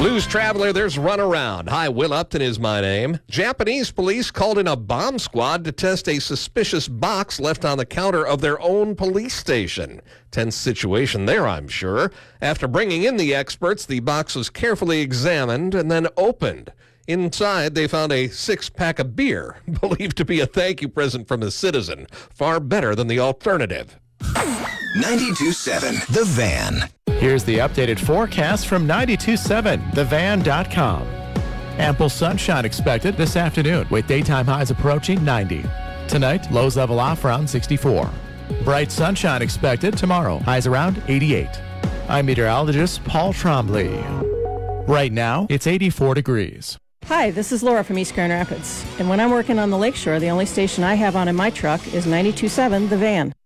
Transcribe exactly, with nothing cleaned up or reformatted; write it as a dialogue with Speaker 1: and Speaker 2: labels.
Speaker 1: Blues Traveler, there's Runaround. Hi, Will Upton is my name. Japanese police called in a bomb squad to test a suspicious box left on the counter of their own police station. Tense situation there, I'm sure. After bringing in the experts, the box was carefully examined and then opened. Inside, they found a six-pack of beer, believed to be a thank you present from a citizen. Far better than the alternative.
Speaker 2: ninety-two point seven The Van.
Speaker 3: Here's the updated forecast from ninety-two point seven the van dot com. Ample sunshine expected this afternoon with daytime highs approaching ninety. Tonight, lows level off around sixty-four. Bright sunshine expected tomorrow, highs around eighty-eight. I'm meteorologist Paul Trombley. Right now, it's eighty-four degrees.
Speaker 4: Hi, this is Laura from East Grand Rapids. And when I'm working on the lakeshore, the only station I have on in my truck is ninety-two point seven The Van.